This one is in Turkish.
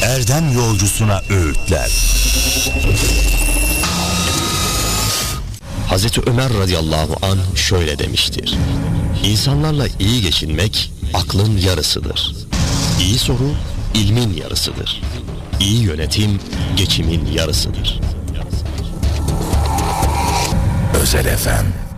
erdem yolcusuna öğütler. Hazreti Ömer radıyallahu anh şöyle demiştir: İnsanlarla iyi geçinmek aklın yarısıdır. İyi soru ilmin yarısıdır. İyi yönetim geçimin yarısıdır. Özel FM.